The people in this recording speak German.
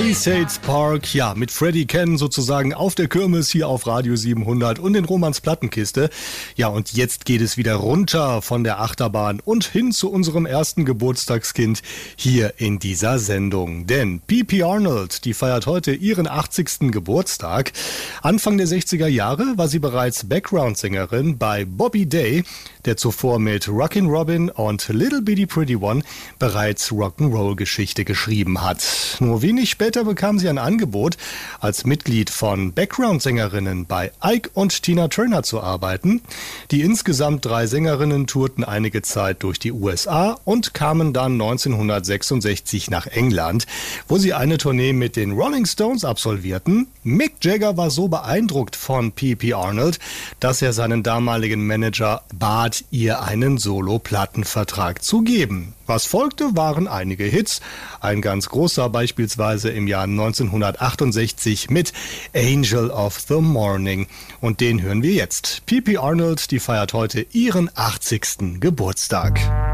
Palisades Park, ja, mit Freddie Cannon sozusagen auf der Kirmes hier auf Radio 700 und in Romans Plattenkiste. Ja, und jetzt geht es wieder runter von der Achterbahn und hin zu unserem ersten Geburtstagskind hier in dieser Sendung. Denn P.P. Arnold, die feiert heute ihren 80. Geburtstag. Anfang der 60er Jahre war sie bereits Background-Sängerin bei Bobby Day, der zuvor mit Rockin' Robin und Little Bitty Pretty One bereits Rock'n'Roll-Geschichte geschrieben hat. Nur wenig später bekam sie ein Angebot, als Mitglied von Background-Sängerinnen bei Ike und Tina Turner zu arbeiten. Die insgesamt 3 Sängerinnen tourten einige Zeit durch die USA und kamen dann 1966 nach England, wo sie eine Tournee mit den Rolling Stones absolvierten. Mick Jagger war so beeindruckt von P.P. Arnold, dass er seinen damaligen Manager bat, ihr einen Solo-Plattenvertrag zu geben. Was folgte, waren einige Hits, ein ganz großer beispielsweise im Jahr 1968 mit Angel of the Morning. Und den hören wir jetzt. P.P. Arnold, die feiert heute ihren 80. Geburtstag.